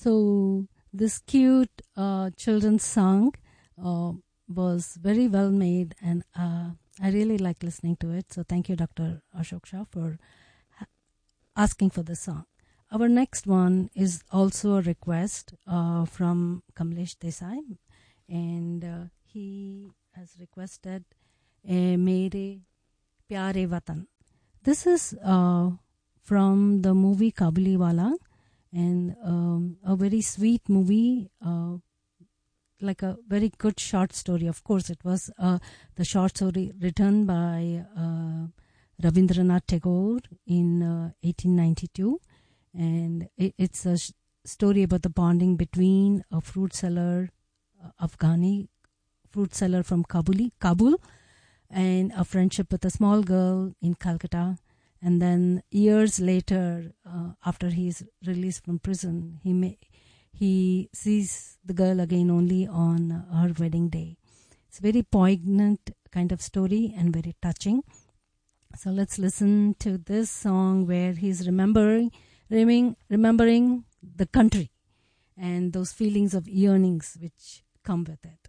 So this cute children's song was very well made, and I really like listening to it. So thank you, Dr. Ashok Shah, for asking for this song. Our next one is also a request from Kamlesh Desai, and he has requested Mere Pyare Watan. This is from the movie Kabuliwala, and a very sweet movie, like a very good short story. Of course, it was the short story written by Rabindranath Tagore in 1892, and it's a story about the bonding between a fruit seller, Afghani fruit seller from Kabul, and a friendship with a small girl in Calcutta. And then years later, after he's released from prison, he sees the girl again only on her wedding day. It's a very poignant kind of story and very touching. So let's listen to this song where he's remembering the country and those feelings of yearnings which come with it.